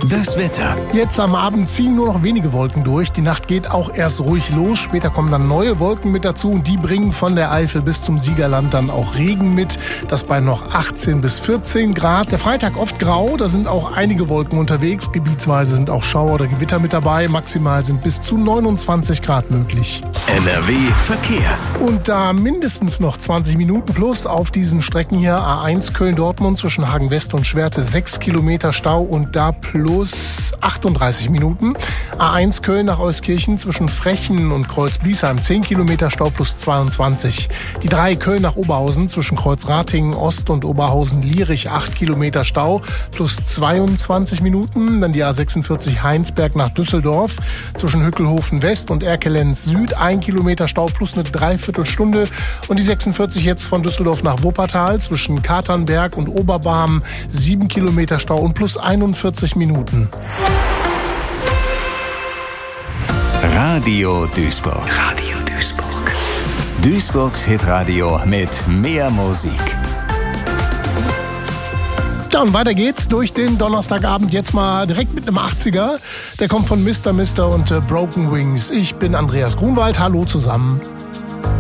Das Wetter. Jetzt am Abend ziehen nur noch wenige Wolken durch. Die Nacht geht auch erst ruhig los. Später kommen dann neue Wolken mit dazu und die bringen von der Eifel bis zum Siegerland dann auch Regen mit. Das bei noch 18 bis 14 Grad. Der Freitag oft grau, da sind auch einige Wolken unterwegs. Gebietsweise sind auch Schauer oder Gewitter mit dabei. Maximal sind bis zu 29 Grad möglich. NRW Verkehr. Und da mindestens noch 20 Minuten plus auf diesen Strecken hier. A1 Köln-Dortmund zwischen Hagen-West und Schwerte 6 Kilometer Stau und da plus 38 Minuten. A1 Köln nach Euskirchen zwischen Frechen und Kreuz-Bliesheim 10 Kilometer Stau plus 22. Die 3 Köln nach Oberhausen zwischen Kreuz-Ratingen Ost und Oberhausen-Lierich 8 Kilometer Stau plus 22 Minuten. Dann die A46 Heinsberg nach Düsseldorf zwischen Hückelhofen West und Erkelenz Süd 1 Kilometer Stau plus eine Dreiviertelstunde. Und die 46 jetzt von Düsseldorf nach Wuppertal zwischen Katernberg und Oberbarm 7 Kilometer Stau und plus 41 Minuten. Radio Duisburg. Radio Duisburg. Duisburgs Hitradio mit mehr Musik. Ja, und weiter geht's durch den Donnerstagabend jetzt mal direkt mit einem 80er. Der kommt von Mr. und Broken Wings. Ich bin Andreas Grunwald. Hallo zusammen.